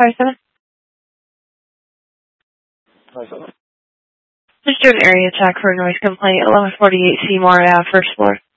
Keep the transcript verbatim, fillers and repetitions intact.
five seven. five seven. Just do an area check for a noise complaint, eleven forty-eight Seymour Ave, first floor.